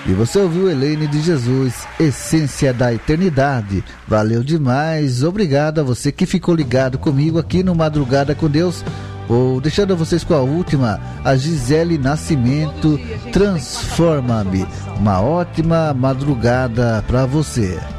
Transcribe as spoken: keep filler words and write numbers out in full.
E você ouviu Elaine de Jesus, Essência da Eternidade. Valeu demais, obrigado a você que ficou ligado comigo aqui no Madrugada com Deus. Vou deixando vocês com a última, a Gisele Nascimento, Transforma-me. Uma ótima madrugada para você.